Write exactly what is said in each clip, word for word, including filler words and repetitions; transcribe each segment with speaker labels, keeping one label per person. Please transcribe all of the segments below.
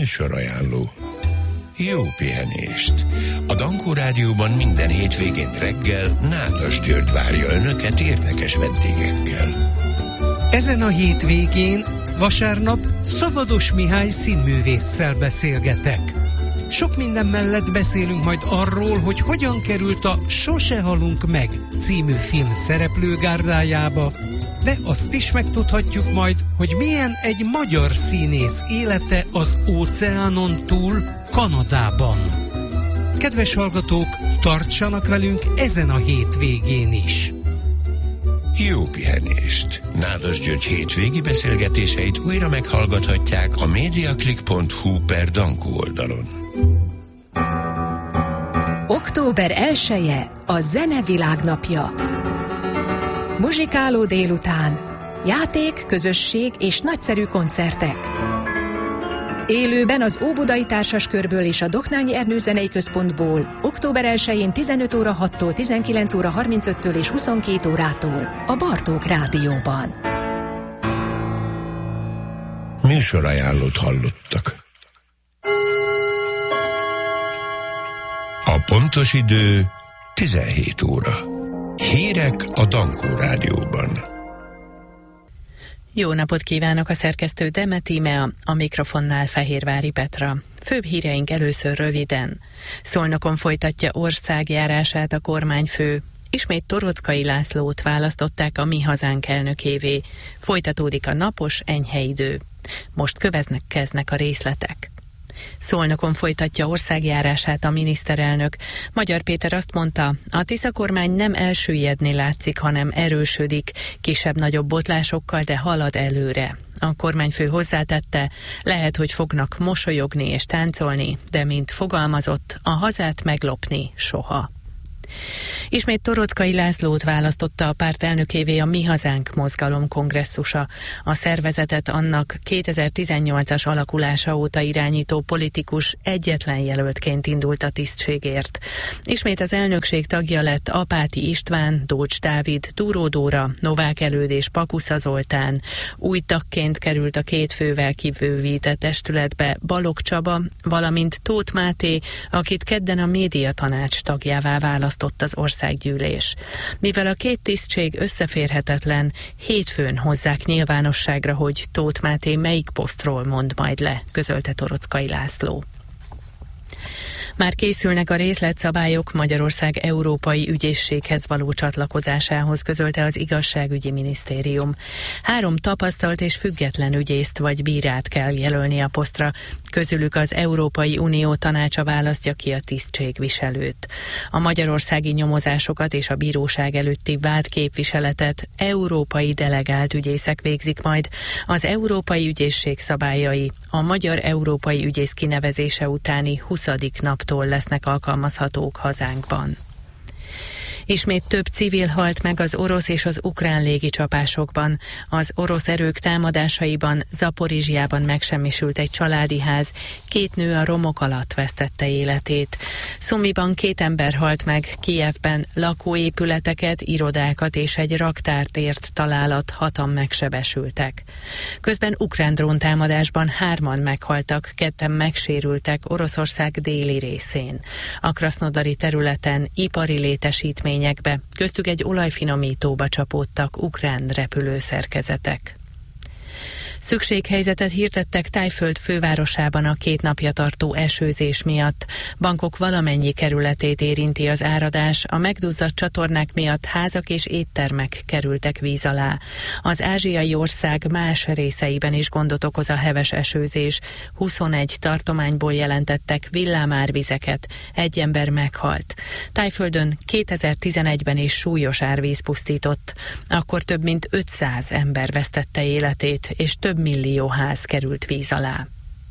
Speaker 1: Műsorajánló. Jó pihenést! A Dankó Rádióban minden hétvégén reggel Nádas György várja Önöket érdekes vendégekkel.
Speaker 2: Ezen a hétvégén vasárnap Szabados Mihály színművésszel beszélgetek. Sok minden mellett beszélünk majd arról, hogy hogyan került a Sose halunk meg című film szereplőgárdájába, de azt is megtudhatjuk majd, hogy milyen egy magyar színész élete az óceánon túl, Kanadában. Kedves hallgatók, tartsanak velünk ezen a hétvégén is!
Speaker 1: Jó pihenést! Nádas György hétvégi beszélgetéseit újra meghallgathatják a mediaclick pont hu per Dankó oldalon.
Speaker 3: október elseje a Zene Világnapja. Muzsikáló délután, játék, közösség és nagyszerű koncertek. Élőben az Óbudai Társaskörből és a Doknányi Ernő Zenei Központból október elsején tizenöt óra hattól tizenkilenc óra harmincöttől és huszonkét órától a Bartók Rádióban.
Speaker 1: Műsorajánlót hallottak. A pontos idő tizenhét óra. Hírek a Dankó Rádióban.
Speaker 4: Jó napot kívánok, a szerkesztő Demet Tímea, a mikrofonnál Fehérvári Petra. Főbb híreink először röviden. Szolnokon folytatja országjárását a kormányfő. Ismét Toroczkai Lászlót választották a Mi Hazánk elnökévé. Folytatódik a napos, enyhe idő. Most következnek a részletek. Szolnokon folytatja országjárását a miniszterelnök. Magyar Péter azt mondta, a Tisza kormány nem elsüllyedni látszik, hanem erősödik, kisebb-nagyobb botlásokkal, de halad előre. A kormányfő hozzátette, lehet, hogy fognak mosolyogni és táncolni, de mint fogalmazott, a hazát meglopni soha. Ismét Toroczkai Lászlót választotta a párt elnökévé a Mi Hazánk mozgalom kongresszusa. A szervezetet annak kétezer-tizennyolcas alakulása óta irányító politikus egyetlen jelöltként indult a tisztségért. Ismét az elnökség tagja lett Apáti István, Dócs Dávid, Túró Dóra, Novák Előd és Pakusza Zoltán. Új tagként került a két fővel kibővített testületbe Balogh Csaba, valamint Tóth Máté, akit kedden a médiatanács tagjává választott az országgyűlés. Mivel a két tisztség összeférhetetlen, hétfőn hozzák nyilvánosságra, hogy Tóth Máté melyik posztról mond majd le, közölte Toroczkai László. Már készülnek a részletszabályok Magyarország Európai Ügyészséghez való csatlakozásához, közölte az Igazságügyi Minisztérium. Három tapasztalt és független ügyészt vagy bírát kell jelölni a posztra, közülük az Európai Unió tanácsa választja ki a tisztségviselőt. A magyarországi nyomozásokat és a bíróság előtti vádképviseletet európai delegált ügyészek végzik majd. Az Európai Ügyészség szabályai a magyar európai ügyész kinevezése utáni huszadik naptól lesznek alkalmazhatók hazánkban. Ismét több civil halt meg az orosz és az ukrán légicsapásokban. Az orosz erők támadásaiban Zaporizsjában megsemmisült egy családi ház, két nő a romok alatt vesztette életét. Szumiban két ember halt meg, Kijevben lakóépületeket, irodákat és egy raktárt ért találat, hatan megsebesültek. Közben ukrán dróntámadásban hárman meghaltak, ketten megsérültek Oroszország déli részén. A krasznodari területen ipari létesítmény köztük egy olajfinomítóba csapódtak ukrán repülőszerkezetek. Szükséghelyzetet hirdettek Thaiföld fővárosában a két napja tartó esőzés miatt. Bangkok valamennyi kerületét érinti az áradás, a megduzzadt csatornák miatt házak és éttermek kerültek víz alá. Az ázsiai ország más részeiben is gondot okoz a heves esőzés. huszonegy tartományból jelentettek villámárvizeket, egy ember meghalt. Thaiföldön kétezer-tizenegyben is súlyos árvíz pusztított. Akkor több mint ötszáz ember vesztette életét, és több millió ház került víz alá.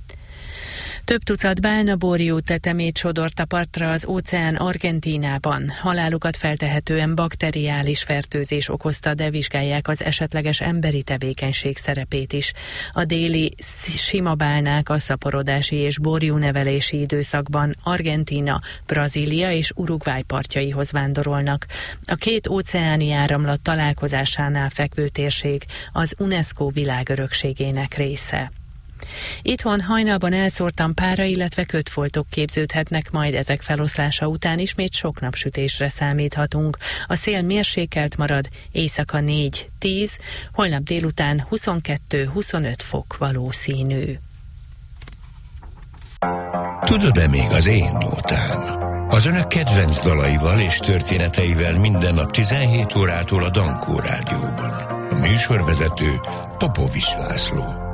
Speaker 4: Több tucat bálnaborjú tetemét sodort a partra az óceán Argentínában. Halálukat feltehetően bakteriális fertőzés okozta, de vizsgálják az esetleges emberi tevékenység szerepét is. A déli sima bálnák a szaporodási és borjúnevelési időszakban Argentína, Brazília és Uruguay partjaihoz vándorolnak. A két óceáni áramlat találkozásánál fekvő térség az UNESCO világörökségének része. Itthon hajnalban elszórtan pára, illetve kötfoltok képződhetnek, majd ezek feloszlása után ismét sok napsütésre számíthatunk. A szél mérsékelt marad, éjszaka négy tíz, holnap délután huszonkettő-huszonöt fok valószínű.
Speaker 1: Tudod-e még az én nótám? Az önök kedvenc dalaival és történeteivel minden nap tizenhét órától a Dankó Rádióban. A műsorvezető Popovics László.